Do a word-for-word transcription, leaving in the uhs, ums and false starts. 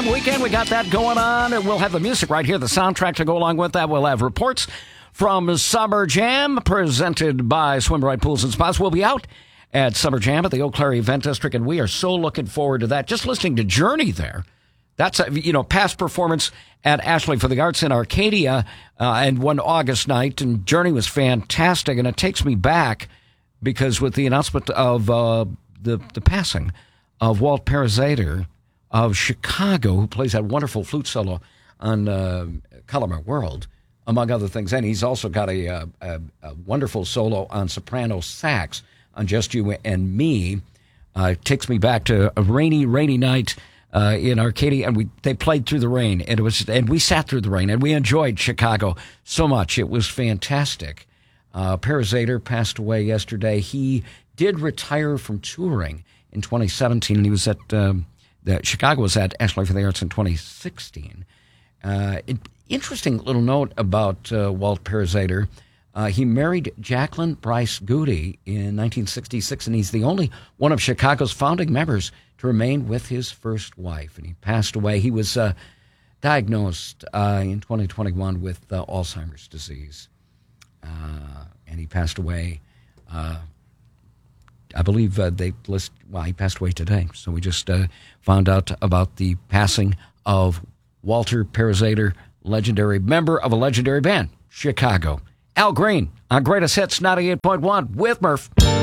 Jam weekend. We got that going on. We'll have the music right here, the soundtrack to go along with that. We'll have reports from Summer Jam presented by Swim Right Pools and Spas. We'll be out at Summer Jam at the Eau Claire Event District, and we are so looking forward to that. Just listening to Journey there. That's a, you know, past performance at Ashley for the Arts in Arcadia uh, and one August night, and Journey was fantastic. And it takes me back because with the announcement of uh, the the passing of Walt Parazaider of Chicago, who plays that wonderful flute solo on uh, Color My World, among other things, and he's also got a, a, a wonderful solo on soprano sax on Just You and Me. Uh, it takes me back to a rainy, rainy night. Uh, in Arcadia, and we they played through the rain, and it was, and we sat through the rain, and we enjoyed Chicago so much. It was fantastic. Uh, Parazaider passed away yesterday. He did retire from touring in twenty seventeen, and he was at um, the Chicago was at Ashley for the Arts in twenty sixteen. Uh, it, interesting little note about uh, Walt Parazaider. Uh, he married Jacqueline Bryce Goody in nineteen sixty-six, and he's the only one of Chicago's founding members to remain with his first wife. And he passed away. He was uh, diagnosed uh, in twenty twenty-one with uh, Alzheimer's disease. Uh, and he passed away, uh, I believe uh, they list, well, he passed away today. So we just uh, found out about the passing of Walter Parazaider, legendary member of a legendary band, Chicago. Al Green on Greatest Hits ninety-eight point one with Murph.